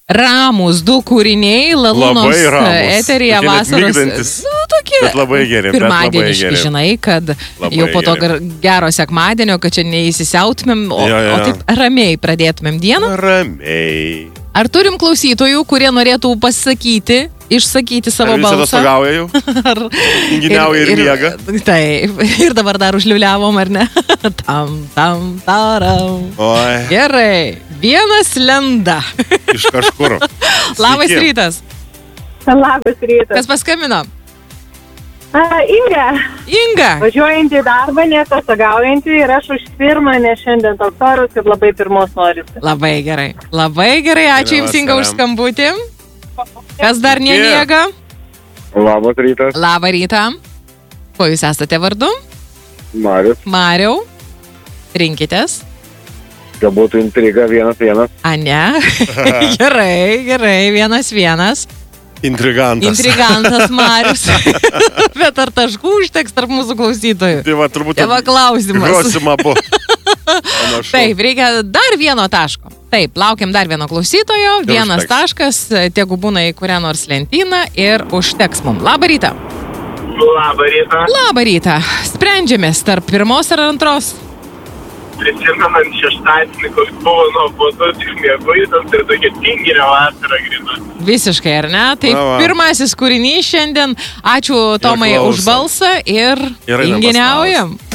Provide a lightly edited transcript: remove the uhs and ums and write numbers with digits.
Ramūs du kūriniai Lalunos eteryje vasaros. Tokie labai geri. Pirmadieniški, žinai, kad labai jau po to gero sekmadienio, kad čia neįsisiautumėm, o taip ramiai pradėtumėm dieną. Ramiai. Ar turim klausytojų, kurie norėtų pasakyti, išsakyti savo balsą? Ar visi atostogauja jau? Inginiauja ir miega? Taip, ir dabar dar užliuliavom, ar ne? Tam, taram. Oi. Gerai, vienas lenda. Iš kažkur. Labas rytas. Labas rytas. Kas paskambino? Inga. Inga. Važiuojantį darbą, neatostogaujantį ir aš už pirmą, nes šiandien toks oras, kad labai pirmos norisi. Labai gerai. Labai gerai. Ačiū Jums, Inga, už skambutį. Kas dar nemiega? Labas rytas. Labą rytą. Kuo Jūs esate vardu? Marius. Mariau. Rinkitės. Kad būtų intriga 1-1. A, ne? Gerai, 1-1. Intrigantas Marius. Bet ar taškų užteks tarp mūsų klausytojų? Tai va, turbūt klausimas. Grosimą po. Taip, reikia dar vieno taško. Taip, laukiam dar vieno klausytojo. Vienas taškas, tegu būna į kurią nors lentyną ir užteks mum. Labą rytą. Labą rytą. Sprendžiamės tarp pirmos ar antros? Prisimenant šeštadienį, kur buvo nuobodu, tik mieguitas ir tokia tinginė vasara grįžta. Visiškai, ar ne? Tai pirmasis kūrinys šiandien. Ačiū Tomai už balsą ir inginiaujam.